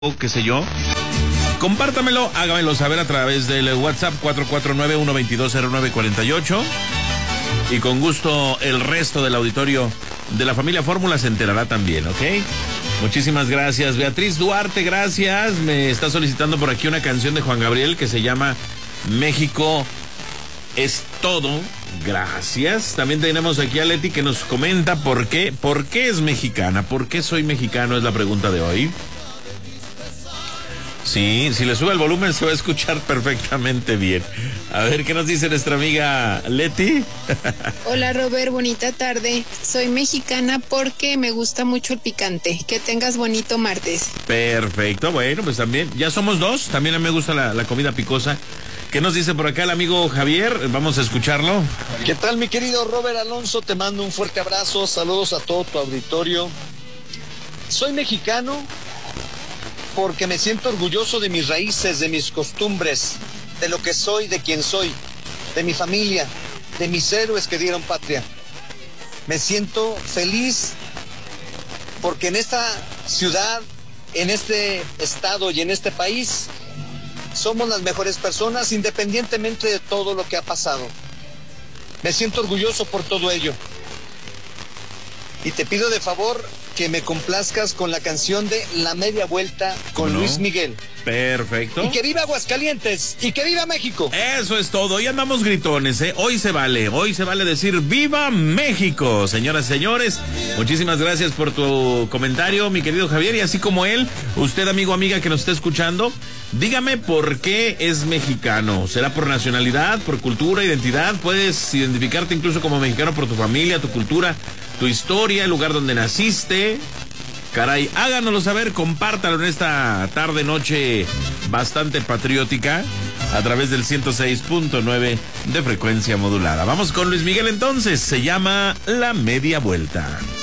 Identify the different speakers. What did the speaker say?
Speaker 1: o qué sé yo, compártamelo, hágamelo saber a través del WhatsApp 449-122-0948 y con gusto el resto del auditorio de la familia Fórmula se enterará también, ¿ok? Muchísimas gracias. Beatriz Duarte, gracias. Me está solicitando por aquí una canción de Juan Gabriel que se llama México es todo. Gracias. También tenemos aquí a Leti que nos comenta por qué es mexicana, por qué soy mexicano es la pregunta de hoy. Sí, si le sube el volumen se va a escuchar perfectamente bien. A ver, ¿qué nos dice nuestra amiga Leti?
Speaker 2: Hola Robert, bonita tarde. Soy mexicana porque me gusta mucho el picante. Que tengas bonito martes.
Speaker 1: Perfecto, bueno, pues también, ya somos dos. También a mí me gusta la comida picosa. ¿Qué nos dice por acá el amigo Javier? Vamos a escucharlo.
Speaker 3: ¿Qué tal, mi querido Robert Alonso? Te mando un fuerte abrazo. Saludos a todo tu auditorio. Soy mexicano porque me siento orgulloso de mis raíces, de mis costumbres, de lo que soy, de quién soy, de mi familia, de mis héroes que dieron patria. Me siento feliz porque en esta ciudad, en este estado y en este país somos las mejores personas independientemente de todo lo que ha pasado. Me siento orgulloso por todo ello. Y te pido de favor que me complazcas con la canción de La Media Vuelta con Luis Miguel.
Speaker 1: Perfecto.
Speaker 3: Y que viva Aguascalientes y que viva México.
Speaker 1: Eso es todo. Hoy andamos gritones, ¿eh? Hoy se vale decir ¡Viva México! Señoras y señores, muchísimas gracias por tu comentario, mi querido Javier. Y así como él, usted, amigo o amiga que nos está escuchando, dígame por qué es mexicano. ¿Será por nacionalidad, por cultura, identidad? Puedes identificarte incluso como mexicano por tu familia, tu cultura, tu historia, el lugar donde naciste. Caray, háganoslo saber, compártalo en esta tarde noche bastante patriótica a través del 106.9 de frecuencia modulada. Vamos con Luis Miguel entonces, se llama La Media Vuelta.